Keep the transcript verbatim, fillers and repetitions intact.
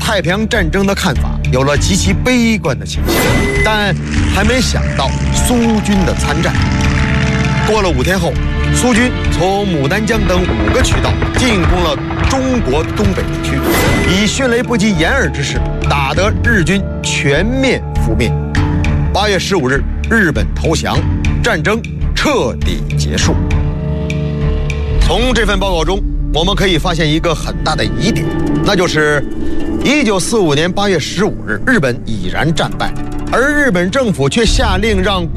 太平洋战争的看法有了极其悲观的倾向，但还没想到苏军的参战。过了五天后，苏军从牡丹江等五个渠道进攻了中国东北地区，以迅雷不及掩耳之势打得日军全面覆灭。八月十五日，日本投降，战争彻底结束。从这份报告中，我们可以发现一个很大的疑点，那就是一九四五年八月十五日，日本已然战败，而日本政府却下令让